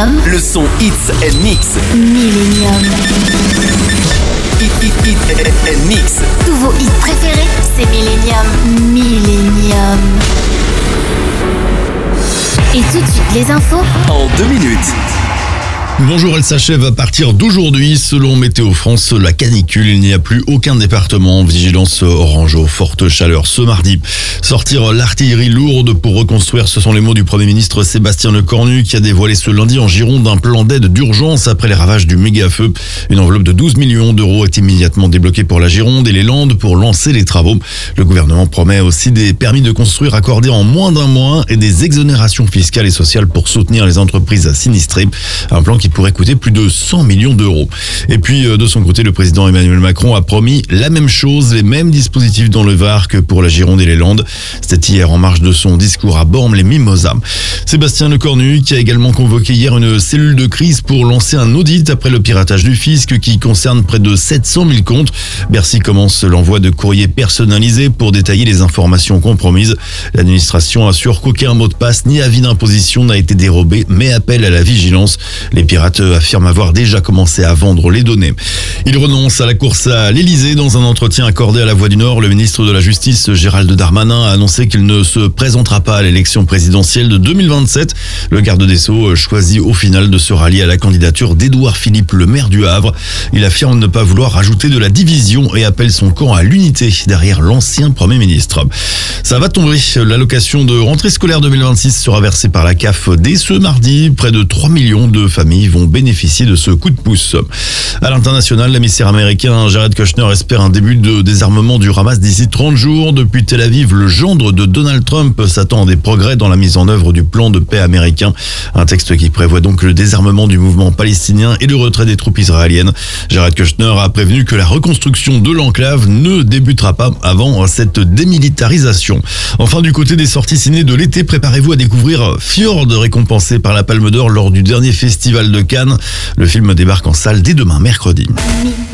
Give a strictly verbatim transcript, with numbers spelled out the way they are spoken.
Millennium. Le son Hits and Mix. Millennium. Hit, hit, hit and Mix. Tous vos hits préférés, c'est Millennium. Millennium. Et tout de suite, les infos En deux minutes. Bonjour, elle s'achève à partir d'aujourd'hui. Selon Météo France, la canicule, il n'y a plus aucun département en vigilance orange aux fortes chaleurs ce mardi. Sortir l'artillerie lourde pour reconstruire, ce sont les mots du Premier ministre Sébastien Lecornu qui a dévoilé ce lundi en Gironde un plan d'aide d'urgence après les ravages du méga-feu. Une enveloppe de douze millions d'euros est immédiatement débloquée pour la Gironde et les Landes pour lancer les travaux. Le gouvernement promet aussi des permis de construire accordés en moins d'un mois et des exonérations fiscales et sociales pour soutenir les entreprises sinistrées. Un plan qui qui pourrait coûter plus de cent millions d'euros. Et puis, de son côté, le président Emmanuel Macron a promis la même chose, les mêmes dispositifs dans le Var que pour la Gironde et les Landes. C'était hier en marge de son discours à Bormes-les-Mimosas. Sébastien Lecornu qui a également convoqué hier une cellule de crise pour lancer un audit après le piratage du fisc qui concerne près de sept cent mille comptes. Bercy commence l'envoi de courriers personnalisés pour détailler les informations compromises. L'administration assure qu'aucun mot de passe ni avis d'imposition n'a été dérobé, mais appelle à la vigilance. Les pirates affirment avoir déjà commencé à vendre les données. Il renonce à la course à l'Elysée. Dans un entretien accordé à La Voix du Nord, le ministre de la Justice, Gérald Darmanin, a annoncé qu'il ne se présentera pas à l'élection présidentielle de deux mille vingt-sept. Le garde des Sceaux choisit au final de se rallier à la candidature d'Édouard Philippe, le maire du Havre. Il affirme ne pas vouloir rajouter de la division et appelle son camp à l'unité derrière l'ancien Premier ministre. Ça va tomber. L'allocation de rentrée scolaire deux mille vingt-six sera versée par la C A F dès ce mardi. Près de trois millions de familles vont bénéficier de ce coup de pouce. À l'international, l'émissaire américain Jared Kushner espère un début de désarmement du Hamas d'ici trente jours. Depuis Tel Aviv, le gendre de Donald Trump s'attend à des progrès dans la mise en œuvre du plan de paix américain. Un texte qui prévoit donc le désarmement du mouvement palestinien et le retrait des troupes israéliennes. Jared Kushner a prévenu que la reconstruction de l'enclave ne débutera pas avant cette démilitarisation. Enfin, du côté des sorties ciné de l'été, préparez-vous à découvrir Fjord, récompensé par la Palme d'Or lors du dernier festival de Cannes. Le film débarque en salle dès demain, mercredi.